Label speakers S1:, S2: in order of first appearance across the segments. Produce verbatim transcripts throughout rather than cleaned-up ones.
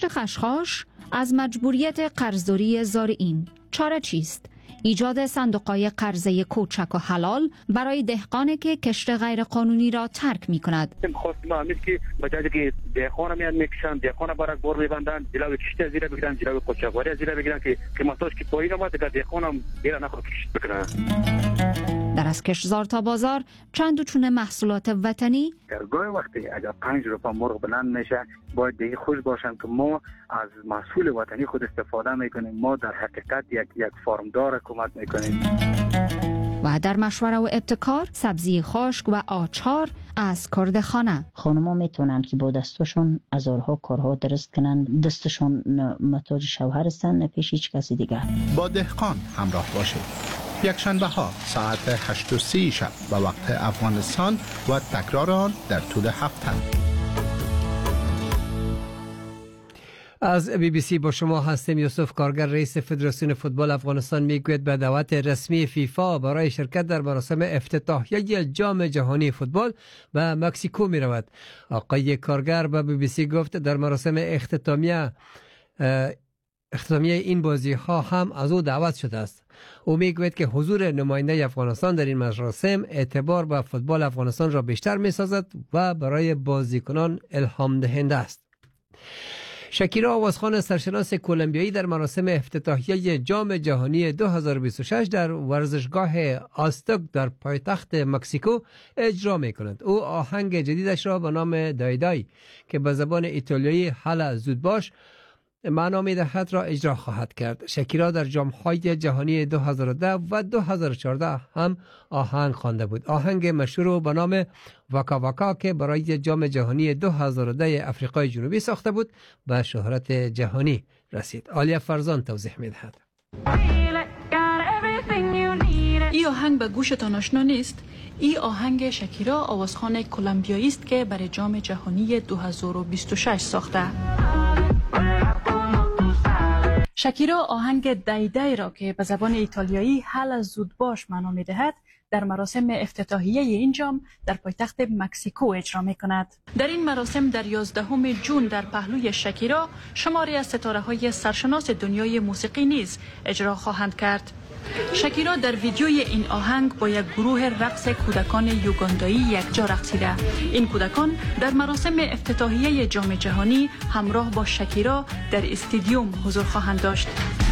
S1: رشد خشخاش از مجبوریت قرضداری زارعین. چاره چیست؟ ایجاد صندوق‌های قرضه کوچک و حلال برای دهقانی که کشت غیر قانونی را ترک می‌کند.
S2: خواست ما همیشه که بجای که دهقان میاد میکشن، دهقان برای بار می‌بندن، جلوی کشت زیر بگیرن، جلوی قاچاقواری زیر بگیرن که قیمتاش که پایین اومد که دهقان هم بیره نخواد کشت بکنه.
S1: در از کشتزار تا بازار چند و چون محصولات وطنی
S2: گاهی وقتی اگر پنج روپا مرغ بلند میشه باید دیگه خوش باشن که ما از محصول وطنی خود استفاده میکنیم. ما در حقیقت یک یک فارمدار حکومت میکنیم.
S1: و در مشوره و ابتکار سبزی خشک و آچار از کردخانه.
S3: خانم‌ها میتونن که با دستشون هزارها کارها درست کنن. دستشون محتاج شوهر هستن نه پیش هیچ کسی دیگه.
S4: با دهقان همراه باشید. یک شنبه ها ساعت هشت و سی شب به وقت افغانستان و تکرار آن در طول هفته.
S5: از بی بی سی با شما هستیم. یوسف کارگر رئیس فدراسیون فوتبال افغانستان میگوید به دعوت رسمی فیفا برای شرکت در مراسم افتتاحیه جام جهانی فوتبال به مکزیکو می رود. آقای کارگر به بی بی سی گفت در مراسم اختتامیه اختتامیه این بازی ها هم از او دعوت شده است. او میگوید که حضور نماینده افغانستان در این مراسم اعتبار به فوتبال افغانستان را بیشتر می سازد و برای بازیکنان الهام دهنده است. شکیرا آوازخوان سرشناس کلمبیایی در مراسم افتتاحیه جام جهانی دو هزار و بیست و شش در ورزشگاه آستک در پایتخت مکزیکو اجرا می کند. او آهنگ جدیدش را به نام دایدای که به زبان ایتالیایی هلا زود باش معنا می‌دهد را اجرا خواهد کرد. شکیرا در جام‌های جهانی دو هزار و ده و دو هزار و چهارده هم آهنگ خوانده بود. آهنگ مشهور به نام واکا واکا که برای جام جهانی دو هزار و ده افریقای جنوبی ساخته بود به شهرت جهانی رسید. آلیا فرزان توضیح می‌دهد.
S6: این آهنگ به گوشتان آشنا نیست؟ این آهنگ شکیرا آوازخوان کلمبیایی است که برای جام جهانی دو هزار و بیست و شش ساخته. شکیرا آهنگ دایدای را که به زبان ایتالیایی هلا زود باش معنا می‌دهد در مراسم افتتاحیه این جام در پایتخت مکزیکو اجرا می‌کند. در این مراسم در یازدهم ژوئن در پهلوی شکیرا شماری از ستاره‌های سرشناس دنیای موسیقی نیز اجرا خواهند کرد. شکیرا در ویدیوی این آهنگ با یک گروه رقص کودکان یوگاندایی یکجا رقصیده. این کودکان در مراسم افتتاحیه جام جهانی همراه با شکیرا در استادیوم حضور خواهند داشت.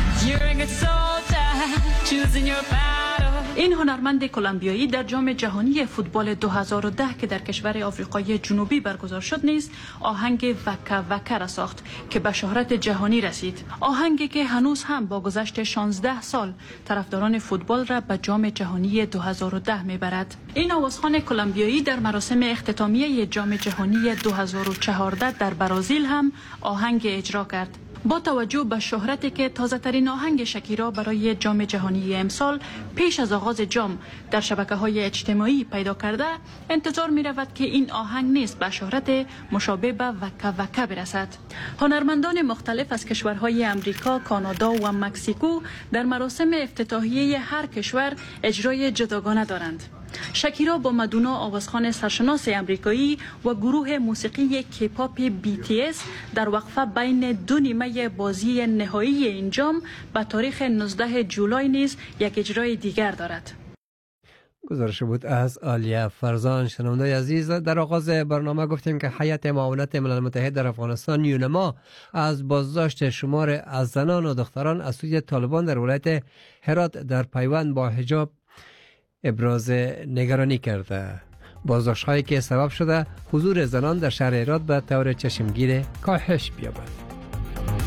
S6: این هنرمند کلمبیایی در جام جهانی فوتبال دو هزار و ده که در کشور آفریقای جنوبی برگزار شد نیز آهنگ وکا وکا را ساخت که به شهرت جهانی رسید. آهنگی که هنوز هم با گذشت شانزده سال طرفداران فوتبال را به جام جهانی دو هزار و ده میبرد. این آوازخوان کلمبیایی در مراسم اختتامیه جام جهانی دو هزار و چهارده در برزیل هم آهنگ اجرا کرد. با توجه به شهرتی که تازه ترین آهنگ شکیرا برای جام جهانی امسال پیش از آغاز جام در شبکه‌های اجتماعی پیدا کرده، انتظار می رود که این آهنگ نیز به شهرت مشابه به وکا وکا برسد. هنرمندان مختلف از کشورهای امریکا، کانادا و مکزیکو در مراسم افتتاحیه هر کشور اجرای جداگانه دارند. شکیرا با مادونا آوازخوان سرشناس امریکایی و گروه موسیقی کیپاپ بی تی اس در وقفه بین دو نیمه بازی نهایی این جام به تاریخ نوزدهم جولای نیز یک اجرای دیگر دارد.
S5: گزارش بود از آلیا فرزان. شنونده عزیز، در آغاز برنامه گفتیم که هیئت معاونت ملل متحد در افغانستان یونما از بازداشت شمار از زنان و دختران از سوی طالبان در ولایت هرات در پیوند با حجاب ابراز نگرانی کرده. بازداشت هایی که سبب شده حضور زنان در شهر هرات به طور چشمگیر کاهش بیابد.